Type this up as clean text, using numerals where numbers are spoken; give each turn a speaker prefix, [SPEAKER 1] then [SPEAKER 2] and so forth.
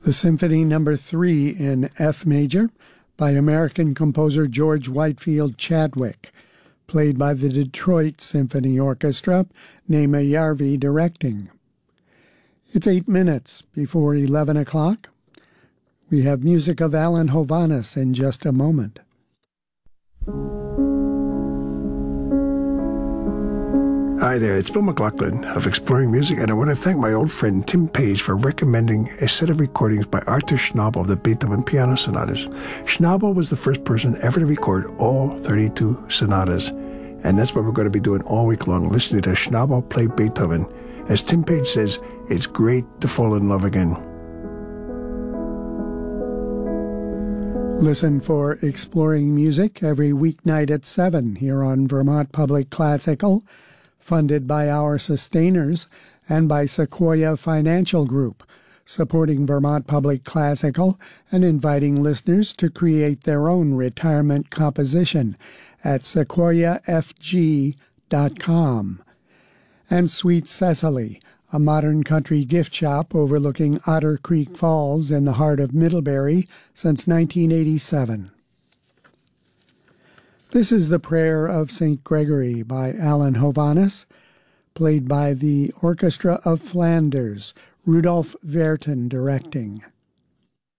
[SPEAKER 1] The Symphony No. 3 in F major by American composer George Whitefield Chadwick, played by the Detroit Symphony Orchestra, Nema Yarvi directing. It's 8 minutes before 11 o'clock. We have music of Alan Hovhaness in just a moment.
[SPEAKER 2] Hi there, it's Bill McLaughlin of Exploring Music, and I want to thank my old friend Tim Page for recommending a set of recordings by Arthur Schnabel of the Beethoven Piano Sonatas. Schnabel was the first person ever to record all 32 sonatas, and that's what we're going to be doing all week long, listening to Schnabel play Beethoven. As Tim Page says, it's great to fall in love again.
[SPEAKER 1] Listen for Exploring Music every weeknight at 7 here on Vermont Public Classical, funded by our sustainers and by Sequoia Financial Group, supporting Vermont Public Classical and inviting listeners to create their own retirement composition at sequoiafg.com. And Sweet Cecily, a modern country gift shop overlooking Otter Creek Falls in the heart of Middlebury since 1987. This is the Prayer of St. Gregory by Alan Hovhaness, played by the Orchestra of Flanders, Rudolf Verton directing.